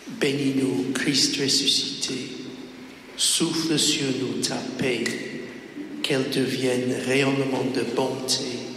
Bénis-nous, Christ ressuscité. Souffle sur nous ta paix, qu'elle devienne rayonnement de bonté